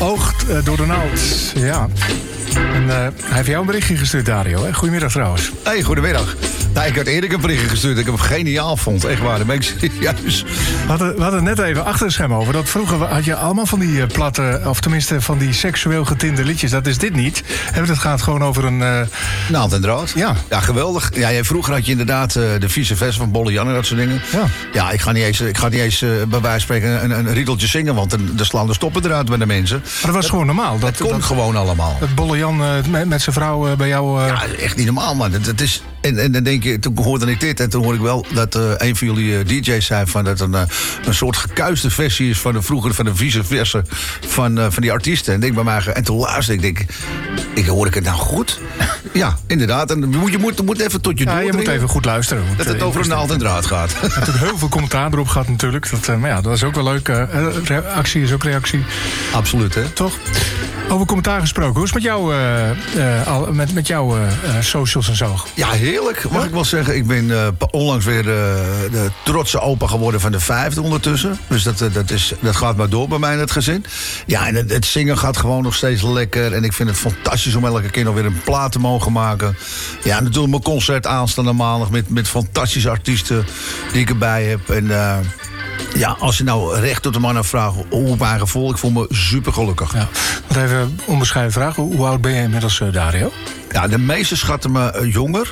Oogt door de naald. Ja. En hij heeft jou een berichtje gestuurd, Dario. Hè? Goedemiddag trouwens. Hey, goedemiddag. Nou, ik had eerder een berichtje gestuurd dat ik hem geniaal vond. Echt waar, dat ben ik serieus. We hadden het net even achter het scherm over. Dat vroeger had je allemaal van die platte, of tenminste van die seksueel getinte liedjes. Dat is dit niet. Het gaat gewoon over een... Naald en draad. Ja. Ja, geweldig. Ja, vroeger had je inderdaad de vice versa van Bolle Jan en dat soort dingen. Ja. Ja, ik ga niet eens bij wijze van spreken een riedeltje zingen, want dan slaan de stoppen eruit bij de mensen. Maar dat was gewoon normaal. Dat kon gewoon allemaal. Dat Bolle Jan met zijn vrouw bij jou... Ja, echt niet normaal, man. Dat is... En dan denk je, toen hoorde ik dit en toen hoorde ik wel dat een van jullie DJ's zei van dat een soort gekuiste versie is van de vroeger van de vice versa van die artiesten. En denk bij mij, en toen luisterde ik hoor ik het nou goed? Ja, inderdaad. En je moet even tot je je moet even goed luisteren. Dat het over een naald en draad gaat. Er is natuurlijk heel veel commentaar erop gehad natuurlijk. Maar ja, dat is ook wel leuk. Actie is ook reactie. Absoluut, hè? Toch? Over commentaar gesproken. Hoe is het met jouw socials en zo? Ja, heerlijk, mag ik wel zeggen. Ik ben onlangs weer de trotse opa geworden van de 5e ondertussen. Dus dat gaat maar door bij mij in het gezin. Ja, en het zingen gaat gewoon nog steeds lekker. En ik vind het fantastisch om elke keer nog weer een plaat te mogen maken. Ja, natuurlijk mijn concert aanstaande maandag met fantastische artiesten die ik erbij heb. En... ja, als je nou recht tot de man vraagt hoe mijn gevoel, ik voel me super gelukkig. Ja. Wat even een onbescheiden vraag. Hoe oud ben je inmiddels, Dario? Ja, de meesten schatten me jonger.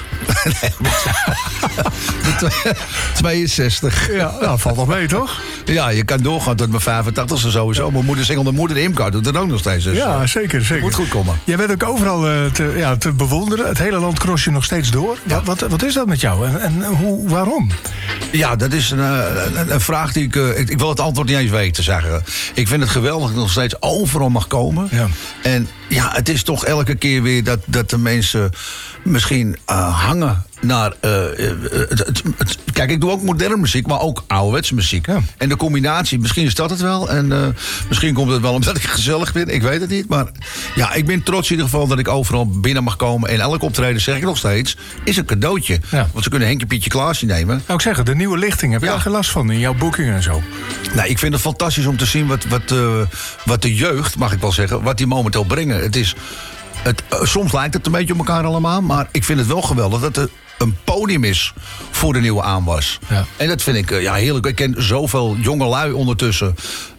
62. Ja, dat valt nog mee, toch? Ja, je kan doorgaan tot mijn 85e sowieso. Mijn moeder zingelde moeder Imka doet dat ook nog steeds. Dus, ja, zeker. Moet goed komen. Jij bent ook overal te bewonderen. Het hele land cross je nog steeds door. Ja. Wat is dat met jou? En waarom? Ja, dat is een vraag die ik wil het antwoord niet eens weten, zeggen. Ik vind het geweldig dat ik nog steeds overal mag komen. Ja. En ja, het is toch elke keer weer dat de mensen misschien hangen naar... kijk, ik doe ook moderne muziek, maar ook ouderwetse muziek. Ja. En de combinatie, misschien is dat het wel. En misschien komt het wel omdat ik gezellig ben. Ik weet het niet. Maar ja, ik ben trots in ieder geval dat ik overal binnen mag komen. En elk optreden, zeg ik nog steeds, is een cadeautje. Ja. Want ze kunnen Henkie Pietje Klaasje nemen. Nou, ik zeg, de nieuwe lichting, heb je daar geen last van in jouw boekingen en zo? Nou, ik vind het fantastisch om te zien wat de jeugd, mag ik wel zeggen, wat die momenteel brengen. Het is... soms lijkt het een beetje op elkaar allemaal, maar ik vind het wel geweldig dat er een podium is voor de nieuwe aanwas. Ja. En dat vind ik heerlijk. Ik ken zoveel jongelui ondertussen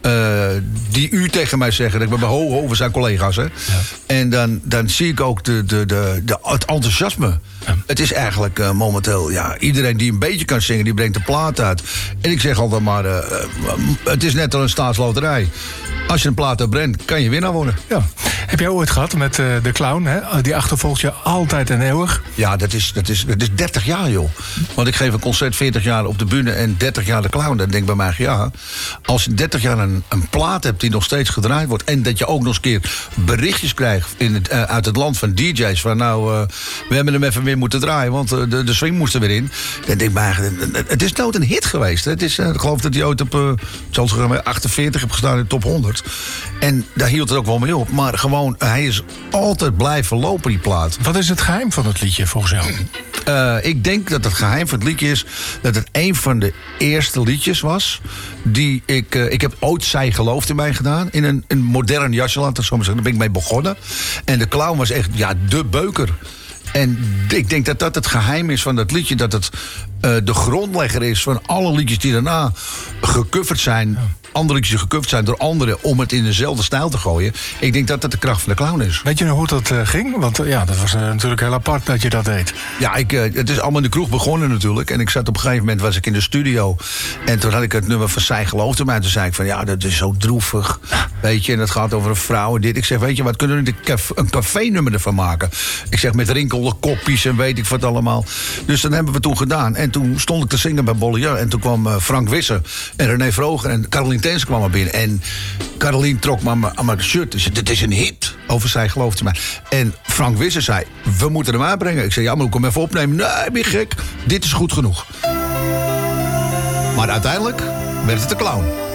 die u tegen mij zeggen. Dat ik ben we zijn collega's. Hè? Ja. En dan zie ik ook het enthousiasme. Ja. Het is eigenlijk momenteel... iedereen die een beetje kan zingen, die brengt de plaat uit. En ik zeg altijd maar... het is net als een staatsloterij. Als je een plaat uitbrengt, kan je winnaar worden. Ja. Heb jij ooit gehad met de clown? Hè? Die achtervolgt je altijd en eeuwig. Ja, dat is 30 jaar, joh. Want ik geef een concert 40 jaar op de bühne en 30 jaar de clown. Dan denk ik bij mij, ja, als je 30 jaar een plaat hebt die nog steeds gedraaid wordt... en dat je ook nog eens een keer berichtjes krijgt uit het land van DJ's... van we hebben hem even weer moeten draaien, want de swing moest er weer in. Dan denk ik bij mij, het is nooit een hit geweest. Hè? Het is, ik geloof dat hij ooit op 48 heb gestaan in de top 100. En daar hield het ook wel mee op. Maar gewoon, hij is altijd blijven lopen, die plaat. Wat is het geheim van het liedje, volgens jou? Ik denk dat het geheim van het liedje is... dat het een van de eerste liedjes was... die ik heb ooit Zij gelooft in mij gedaan... in een modern jasje, laat ik zo maar zeggen. Daar ben ik mee begonnen. En de clown was echt, de beuker. En ik denk dat dat het geheim is van dat liedje... dat het de grondlegger is van alle liedjes die daarna gecoverd zijn... Ja. Andere liedjes gecoverd zijn door anderen... om het in dezelfde stijl te gooien. Ik denk dat dat de kracht van de clown is. Weet je nou hoe dat ging? Want dat was natuurlijk heel apart dat je dat deed. Ja, het is allemaal in de kroeg begonnen natuurlijk. En ik zat op een gegeven moment, was ik in de studio... en toen had ik het nummer van Zij geloofde mij. En toen zei ik van, dat is zo droevig. Weet je, en het gaat over een vrouw en dit. Ik zeg, weet je wat, kunnen we een café-nummer ervan maken? Ik zeg, met rinkelde kopjes en weet ik wat allemaal. Dus dat hebben we toen gedaan. En toen stond ik te zingen bij Bolle Jan. En toen kwam Frank Wisser en René Vroger en Caroline Tense kwam er binnen. En Caroline trok me aan mijn shirt. Dus dit is een hit. Over Zij geloofde mij. En Frank Wisser zei, we moeten hem aanbrengen. Ik zei, ja, maar ik kom even opnemen. Nee, ben je gek? Dit is goed genoeg. Maar uiteindelijk werd het de clown.